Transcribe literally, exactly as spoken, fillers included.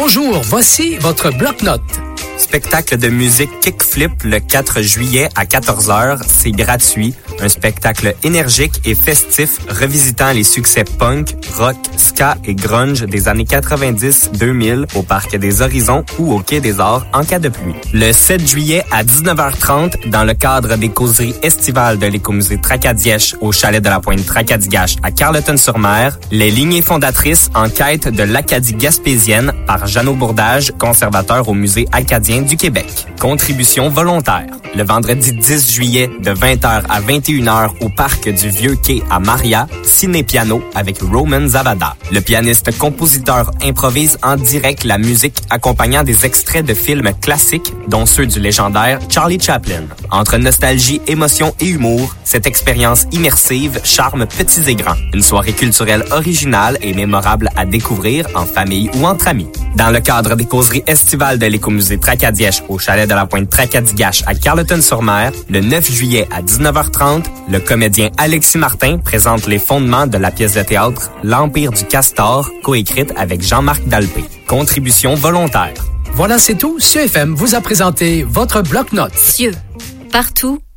Bonjour, voici votre bloc-notes. Spectacle de musique Kickflip le quatre juillet à quatorze heures. C'est gratuit. Un spectacle énergique et festif revisitant les succès punk, rock, ska et grunge des années quatre-vingt-dix deux mille au Parc des Horizons ou au Quai des Arts en cas de pluie. Le sept juillet à dix-neuf heures trente, dans le cadre des causeries estivales de l'Écomusée Tracadie au Chalet de la Pointe Tracadie-Gache à Carleton-sur-Mer, les lignées fondatrices en quête de l'Acadie gaspésienne par Jeannot Bourdage, conservateur au Musée acadien du Québec. Contribution volontaire. Le vendredi dix juillet de vingt heures à vingt et une heures au Parc du Vieux-Quai à Maria, ciné-piano avec Roman Zavada. Le pianiste-compositeur improvise en direct la musique accompagnant des extraits de films classiques, dont ceux du légendaire Charlie Chaplin. Entre nostalgie, émotion et humour, cette expérience immersive charme petits et grands. Une soirée culturelle originale et mémorable à découvrir en famille ou entre amis. Dans le cadre des causeries estivales de l'Écomusée Tracadie au Chalet de la Pointe Tracadie-Gache à Carleton-sur-Mer, le neuf juillet à dix-neuf heures trente, le comédien Alexis Martin présente les fondements de la pièce de théâtre L'Empire du Castor, coécrite avec Jean-Marc Dalpé. Contribution volontaire. Voilà, c'est tout. C I E F M vous a présenté votre bloc-notes. C I E, partout,